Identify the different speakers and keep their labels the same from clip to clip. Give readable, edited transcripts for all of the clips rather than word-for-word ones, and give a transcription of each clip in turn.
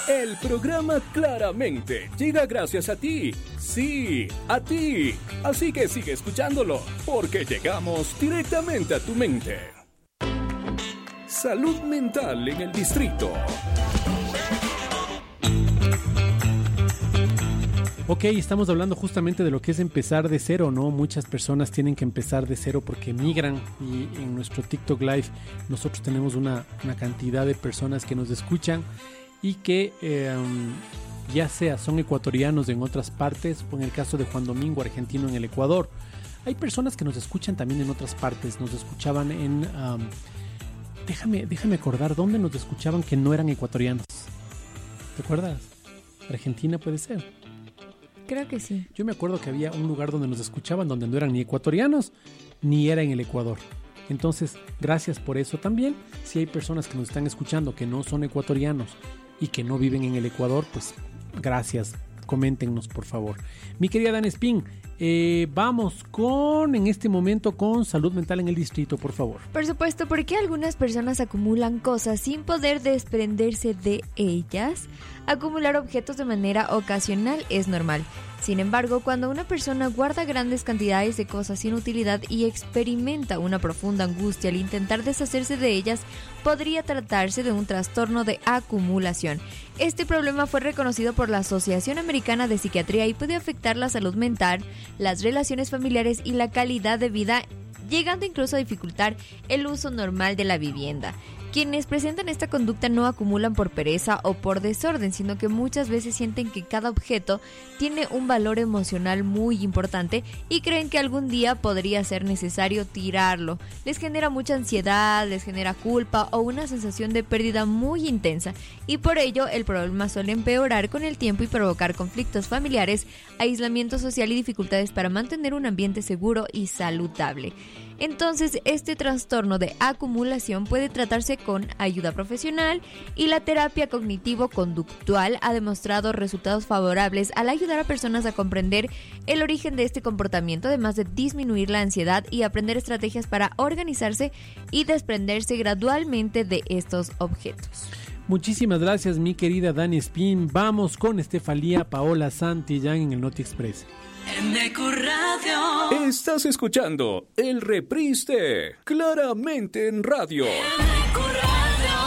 Speaker 1: El programa Claramente llega gracias a ti. Sí, a ti. Así que sigue escuchándolo, porque llegamos directamente a tu mente. Salud mental en el distrito.
Speaker 2: Ok, estamos hablando justamente de lo que es empezar de cero, ¿no? Muchas personas tienen que empezar de cero porque migran, y en nuestro TikTok Live nosotros tenemos una cantidad de personas que nos escuchan y que ya sea son ecuatorianos en otras partes, o en el caso de Juan Domingo, argentino en el Ecuador. Hay personas que nos escuchan también en otras partes, nos escuchaban en... Déjame acordar dónde nos escuchaban que no eran ecuatorianos. ¿Te acuerdas? Argentina puede ser.
Speaker 3: Creo que sí.
Speaker 2: Yo me acuerdo que había un lugar donde nos escuchaban donde no eran ni ecuatorianos ni era en el Ecuador. Entonces, gracias por eso también. Si hay personas que nos están escuchando que no son ecuatorianos y que no viven en el Ecuador, pues gracias. Coméntenos, por favor. Mi querida Dan Spin, vamos en este momento con salud mental en el distrito, por favor.
Speaker 3: Por supuesto, ¿por qué algunas personas acumulan cosas sin poder desprenderse de ellas? Acumular objetos de manera ocasional es normal. Sin embargo, cuando una persona guarda grandes cantidades de cosas sin utilidad y experimenta una profunda angustia al intentar deshacerse de ellas, podría tratarse de un trastorno de acumulación. Este problema fue reconocido por la Asociación Americana de Psiquiatría y puede afectar la salud mental, las relaciones familiares y la calidad de vida, llegando incluso a dificultar el uso normal de la vivienda. Quienes presentan esta conducta no acumulan por pereza o por desorden, sino que muchas veces sienten que cada objeto tiene un valor emocional muy importante y creen que algún día podría ser necesario tirarlo. Les genera mucha ansiedad, les genera culpa o una sensación de pérdida muy intensa, y por ello el problema suele empeorar con el tiempo y provocar conflictos familiares, aislamiento social y dificultades para mantener un ambiente seguro y saludable. Entonces, este trastorno de acumulación puede tratarse con ayuda profesional, y la terapia cognitivo-conductual ha demostrado resultados favorables al ayudar a personas a comprender el origen de este comportamiento, además de disminuir la ansiedad y aprender estrategias para organizarse y desprenderse gradualmente de estos objetos.
Speaker 2: Muchísimas gracias, mi querida Dani Spin. Vamos con Estefanía Paola Santillán en el Noti Express.
Speaker 4: En EcoRadio.
Speaker 1: Estás escuchando el reprise de Claramente en Radio.
Speaker 4: En EcoRadio.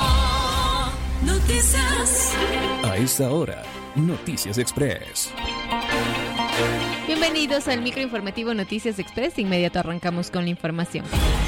Speaker 4: Noticias.
Speaker 1: A esta hora, Noticias Express.
Speaker 3: Bienvenidos al microinformativo Noticias Express. De inmediato arrancamos con la información.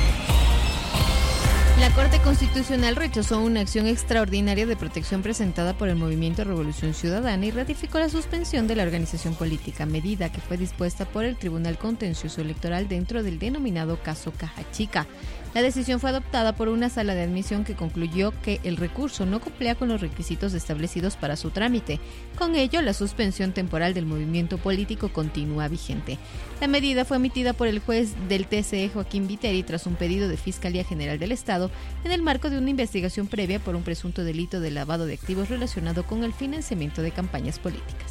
Speaker 3: La Corte Constitucional rechazó una acción extraordinaria de protección presentada por el Movimiento Revolución Ciudadana y ratificó la suspensión de la organización política, medida que fue dispuesta por el Tribunal Contencioso Electoral dentro del denominado caso Caja Chica. La decisión fue adoptada por una sala de admisión que concluyó que el recurso no cumplía con los requisitos establecidos para su trámite. Con ello, la suspensión temporal del movimiento político continúa vigente. La medida fue emitida por el juez del TCE, Joaquín Viteri, tras un pedido de Fiscalía General del Estado en el marco de una investigación previa por un presunto delito de lavado de activos relacionado con el financiamiento de campañas políticas.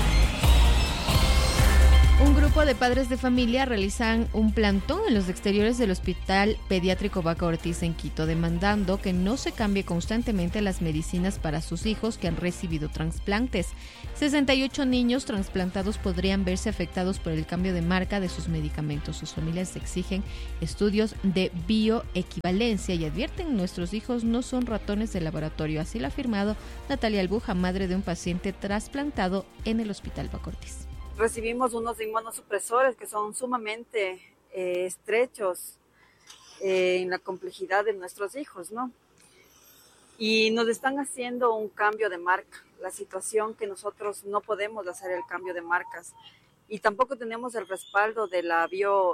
Speaker 3: Un grupo de padres de familia realizan un plantón en los exteriores del Hospital Pediátrico Vaca Ortiz en Quito, demandando que no se cambie constantemente las medicinas para sus hijos que han recibido trasplantes. 68 niños trasplantados podrían verse afectados por el cambio de marca de sus medicamentos. Sus familias exigen estudios de bioequivalencia y advierten: nuestros hijos no son ratones de laboratorio. Así lo ha afirmado Natalia Albuja, madre de un paciente trasplantado en el Hospital Vaca Ortiz.
Speaker 5: Recibimos unos inmunosupresores que son sumamente estrechos en la complejidad de nuestros hijos, ¿no? Y nos están haciendo un cambio de marca. La situación que nosotros no podemos hacer el cambio de marcas y tampoco tenemos el respaldo de la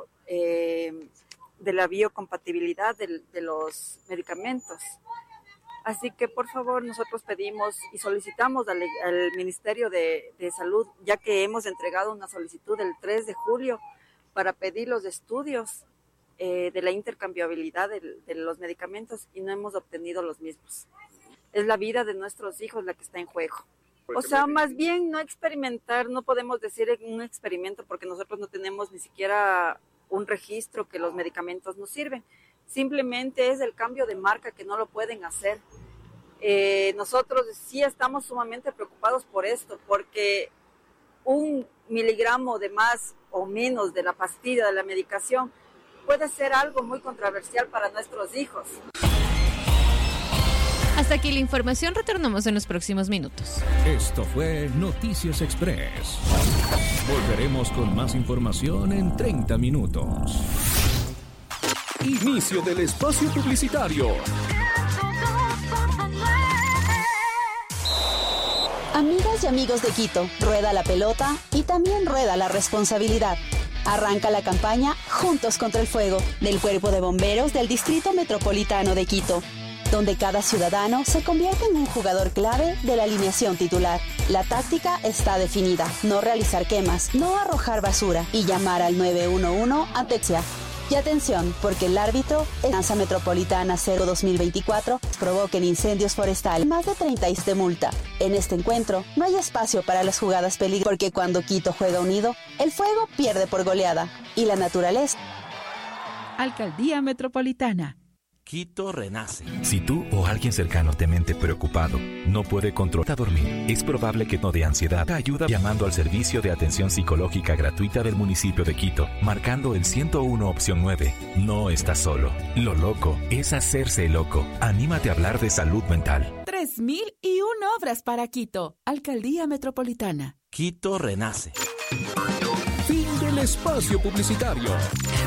Speaker 5: biocompatibilidad de los medicamentos. Así que, por favor, nosotros pedimos y solicitamos al Ministerio de Salud, ya que hemos entregado una solicitud el 3 de julio para pedir los estudios de la intercambiabilidad de los medicamentos, y no hemos obtenido los mismos. Es la vida de nuestros hijos la que está en juego. O sea, más bien no experimentar, no podemos decir un experimento porque nosotros no tenemos ni siquiera un registro que los medicamentos nos sirven. Simplemente es el cambio de marca que no lo pueden hacer. Nosotros sí estamos sumamente preocupados por esto, porque 1 miligramo de más o menos de la pastilla, de la medicación, puede ser algo muy controversial para nuestros hijos.
Speaker 6: Hasta aquí la información, retornamos en los próximos minutos.
Speaker 1: Esto fue Noticias Express. Volveremos con más información en 30 minutos. Inicio del espacio publicitario.
Speaker 7: Amigas y amigos de Quito, rueda la pelota y también rueda la responsabilidad. Arranca la campaña Juntos contra el Fuego del Cuerpo de Bomberos del Distrito Metropolitano de Quito, donde cada ciudadano se convierte en un jugador clave de la alineación titular. La táctica está definida: no realizar quemas, no arrojar basura y llamar al 911 ante exia. Y atención, porque el árbitro, Ordenanza Metropolitana 0-2024, provoquen incendios forestales, más de 36 de multa. En este encuentro no hay espacio para las jugadas peligrosas, porque cuando Quito juega unido, el fuego pierde por goleada y la naturaleza.
Speaker 8: Alcaldía Metropolitana.
Speaker 9: Quito renace. Si tú o alguien cercano te mente preocupado, no puede controlar dormir, es probable que no de ansiedad. Ayuda llamando al servicio de atención psicológica gratuita del municipio de Quito, marcando el 101 opción 9. No estás solo. Lo loco es hacerse loco. Anímate a hablar de salud mental.
Speaker 8: 3001 obras para Quito. Alcaldía Metropolitana.
Speaker 9: Quito renace.
Speaker 1: Fin del espacio publicitario.